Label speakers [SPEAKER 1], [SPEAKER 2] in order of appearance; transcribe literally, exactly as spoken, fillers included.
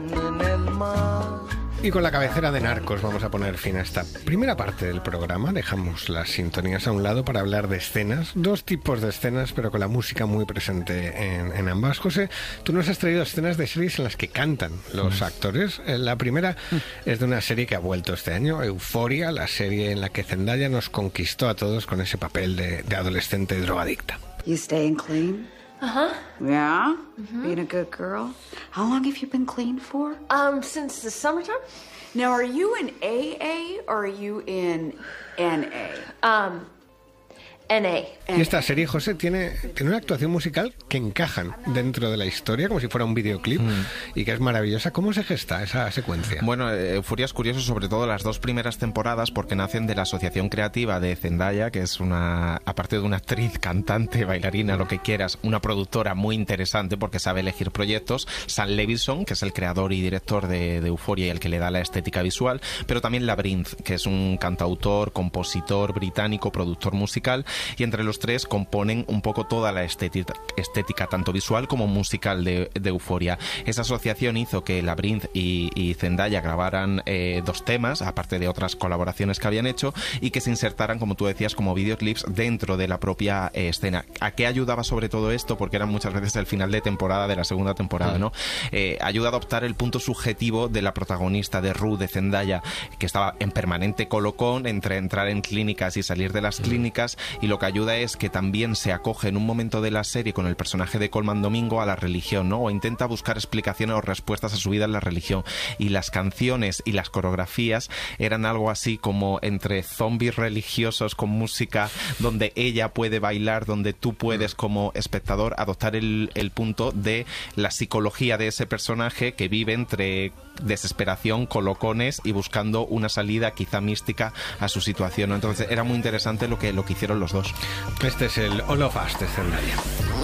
[SPEAKER 1] Y con la cabecera de Narcos vamos a poner fin a esta primera parte del programa. Dejamos las sintonías a un lado para hablar de escenas. Dos tipos de escenas, pero con la música muy presente en, en ambas. José, tú nos has traído escenas de series en las que cantan los actores. La primera es de una serie que ha vuelto este año, Euphoria, la serie en la que Zendaya nos conquistó a todos con ese papel de, de adolescente drogadicta.
[SPEAKER 2] You staying clean?
[SPEAKER 3] Uh-huh.
[SPEAKER 2] Yeah? Mm-hmm. Being a good girl? How long have you been clean for?
[SPEAKER 3] Um, since the summertime.
[SPEAKER 2] Now, are you in A A or are you in N A?
[SPEAKER 3] Um, N A.
[SPEAKER 1] Y esta serie, José, tiene, tiene una actuación musical que encajan dentro de la historia, como si fuera un videoclip, mm. y que es maravillosa. ¿Cómo se gesta esa secuencia?
[SPEAKER 4] Bueno, Euphoria es curioso, sobre todo las dos primeras temporadas, porque nacen de la asociación creativa de Zendaya, que es una, aparte de una actriz, cantante, bailarina, lo que quieras, una productora muy interesante porque sabe elegir proyectos. Sam Levinson, que es el creador y director de, de Euphoria y el que le da la estética visual, pero también Labrinth, que es un cantautor, compositor británico, productor musical, y entre los tres componen un poco toda la estética, estética tanto visual como musical de, de Euphoria. Esa asociación hizo que Labrinth y, y Zendaya grabaran eh, dos temas, aparte de otras colaboraciones que habían hecho, y que se insertaran, como tú decías, como videoclips dentro de la propia eh, escena. ¿A qué ayudaba sobre todo esto? Porque eran muchas veces el final de temporada de la segunda temporada, ¿no? Eh, ayuda a adoptar el punto subjetivo de la protagonista, de Rue, de Zendaya, que estaba en permanente colocón entre entrar en clínicas y salir de las clínicas, y lo que ayuda es que también se acoge en un momento de la serie con el personaje de Colman Domingo a la religión, ¿no? O intenta buscar explicaciones o respuestas a su vida en la religión. Y las canciones y las coreografías eran algo así como entre zombies religiosos con música, donde ella puede bailar, donde tú puedes como espectador adoptar el, el punto de la psicología de ese personaje que vive entre desesperación, colocones y buscando una salida quizá mística a su situación, ¿no? Entonces era muy interesante lo que, lo que hicieron los dos.
[SPEAKER 1] Este es el All of Us de Zendaya.